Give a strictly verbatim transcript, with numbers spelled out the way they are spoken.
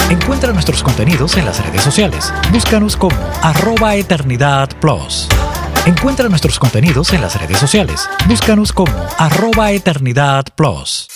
Encuentra nuestros contenidos en las redes sociales. Búscanos como arroba Eternidad Plus. Encuentra nuestros contenidos en las redes sociales. Búscanos como arroba Eternidad Plus.